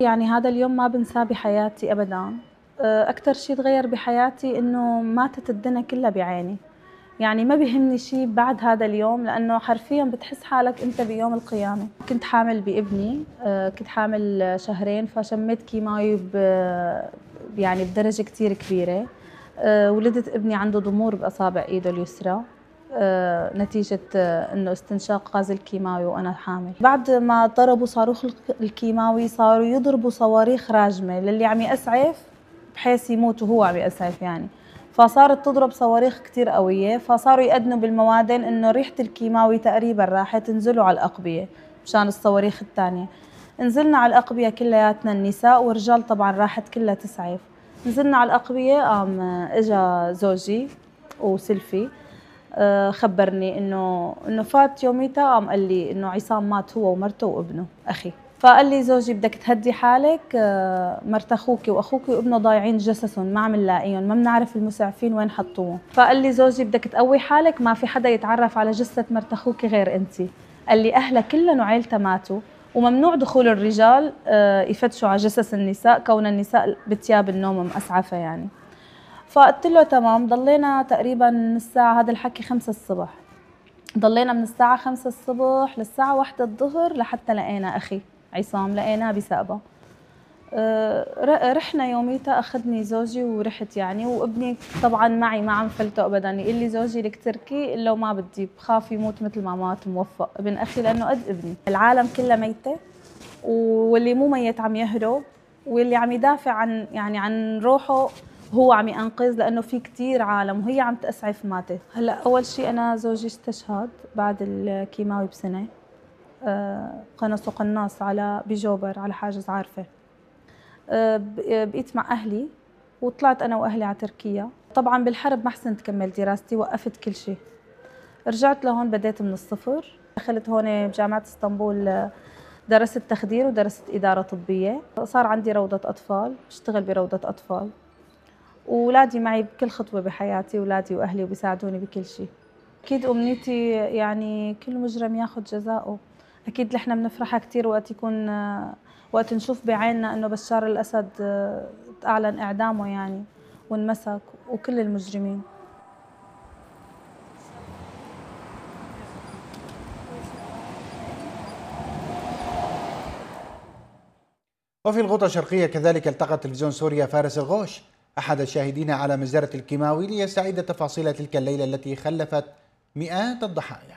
يعني هذا اليوم ما بنساه بحياتي أبداً. أكتر شي تغير بحياتي إنه ماتت الدنيا كلها بعيني. يعني ما بيهمني شي بعد هذا اليوم، لأنه حرفياً بتحس حالك أنت بيوم القيامة. كنت حامل بابني، كنت حامل شهرين، فشميت كيماوي يعني بدرجة كتير كبيرة. ولدت ابني عنده ضمور بأصابع إيده اليسرى، نتيجة إنه استنشاق غاز الكيماوي وأنا حامل. بعد ما ضربوا صاروخ الكيماوي صاروا يضربوا صواريخ راجمة للي عم يأسعف بحيث يموت وهو عم يأسعف يعني. فصارت تضرب صواريخ كتير قوية، فصاروا يأذنوا بالموادن إنه ريحة الكيماوي تقريبا راحت، انزلوا على الأقبية مشان الصواريخ الثانية. نزلنا على الأقبية كلياتنا النساء، والرجال طبعا راحت كلها تسعف. نزلنا على الأقبية، قام إجا زوجي وسلفي، خبرني انه فات يوميتها، قام قال لي انه عصام مات هو ومرته وابنه اخي. فقال لي زوجي بدك تهدي حالك، مرت اخوك واخوك وابنه ضايعين جثثهم، ما عم نلاقيهم، ما بنعرف المسعفين وين حطوهم. فقال لي زوجي بدك تقوي حالك، ما في حدا يتعرف على جثة مرت اخوك غير انت. قال لي اهلها كلهم وعيلتها ماتوا، وممنوع دخول الرجال يفتشوا على جثث النساء، كون النساء بثياب النوم مسعفة يعني. فقلت له تمام. ضلينا تقريبا من الساعة، هذا الحكي 5 الصبح، ضلينا من الساعة 5 الصبح للساعة 1 الظهر لحتى لقينا أخي عصام، لقيناه بسقبة. رحنا يوميتها، أخذني زوجي ورحت يعني، وابني طبعا معي ما عم فلته أبدا. يقول لي زوجي لك تركي، إلا وما بدي، بخاف يموت مثل ما مات موفق ابن أخي، لأنه قد ابني. العالم كلها ميتة، واللي مو ميت عم يهرب، واللي عم يدافع عن يعني عن روحه هو عم ينقذ، لانه في كثير عالم وهي عم تاسعف ماتت. هلا اول شيء انا زوجي استشهد بعد الكيماوي بسنه، قنص قناص على بجوبر على حاجز عارفه. بقيت مع اهلي وطلعت انا واهلي على تركيا. طبعا بالحرب ما حسنت كمل دراستي، وقفت كل شيء. رجعت لهون بديت من الصفر. دخلت هون بجامعه اسطنبول، درست تخدير ودرست إدارة طبية. صار عندي روضة أطفال، بشتغل بروضة أطفال، وأولادي معي بكل خطوة بحياتي، أولادي وأهلي، وبيساعدوني بكل شيء. أكيد أمنيتي يعني كل مجرم ياخذ جزاؤه. أكيد نحن بنفرح كثير وقت يكون، وقت نشوف بعيننا إنه بشار الأسد أعلن إعدامه يعني، وانمسك، وكل المجرمين. وفي الغوطة الشرقية كذلك التقى تلفزيون سوريا فارس الغوش أحد الشاهدين على مجزرة الكيماوي ليستعيد تفاصيل تلك الليلة التي خلفت مئات الضحايا.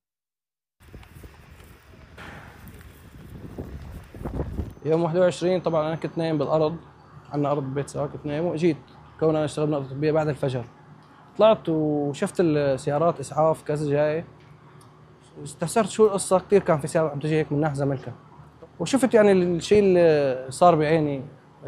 يوم 21 طبعا انا كنت نايم بالارض، عندنا ارض ببيت سوا، كنت نايم واجيت كون انا اشتغل بنقطة طبية بعد الفجر. طلعت وشفت السيارات اسعاف كذا جاي، استفسرت شو القصة. كثير كان في سيارات عم تجي هيك من ناحية زملكا، وشفت يعني الشيء اللي صار بعيني.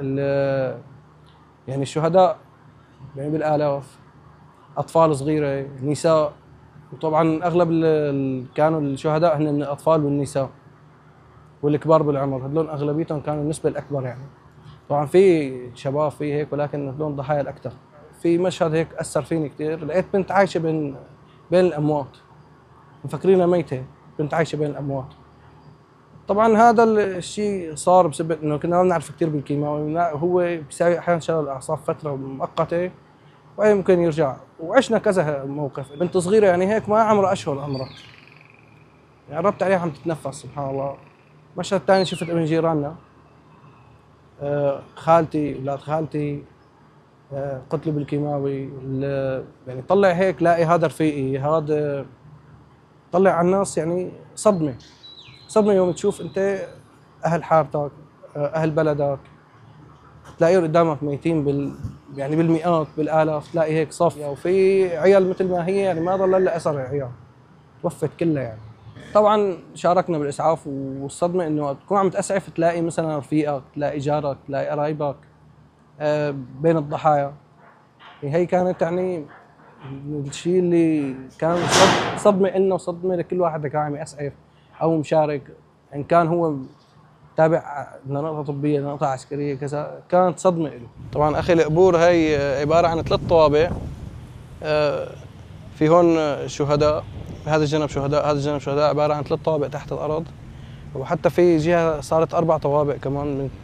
يعني الشهداء يعني بالالاف، اطفال صغيرة، نساء. وطبعا اغلب كانوا الشهداء هن الاطفال والنساء والكبار بالعمر، هذول اغلبيتهم كانوا النسبة الاكبر يعني. طبعا في شباب في هيك، ولكن هذول ضحايا الاكثر. في مشهد هيك اثر فيني كثير، لقيت بنت عايشه بين الاموات، مفكرينها ميته، بنت عايشه بين الاموات. طبعا هذا الشيء صار بسبب انه كنا ما بنعرف كثير بالكيماوي، هو بيساوي احيانا شغل الاعصاب فتره مؤقته وبعدين ممكن يرجع. وعشنا كذا موقف، بنت صغيره يعني هيك ما عمرها اشهر عمرها، يعني قربت عليها عم تتنفس سبحان الله. مشهد ثاني شفت ابن جيراننا، خالتي اولاد خالتي قتلوا بالكيماوي. يعني طلع هيك لاقي هذا رفيقي، هذا طلع على الناس يعني صدمه. صدمه يوم تشوف انت اهل حارتك، اهل بلدك، تلاقيهم قدامك ميتين يعني بالمئات بالالاف، تلاقي هيك صف. وفي عيال مثل ما هي يعني ما ضل الا اثر العيال، توفت كلها يعني. طبعا شاركنا بالاسعاف، والصدمه انه تكون عم تاسعف تلاقي مثلا رفيقك، تلاقي جارك، تلاقي قرايبك بين الضحايا. هي كانت يعني الشيء اللي كان صدمه لنا وصدمه لكل واحد كان عم يسعف او مشارك، ان كان هو تابع لنقطه طبيه لنقطه عسكريه كذا، كانت صدمه له. طبعا اخي القبور هي عباره عن 3 طوابق، في هون شهداء، هذا الجنب شهداء، هذا الجنب شهداء، عباره عن 3 طوابق تحت الارض. وحتى في جهه صارت 4 طوابق كمان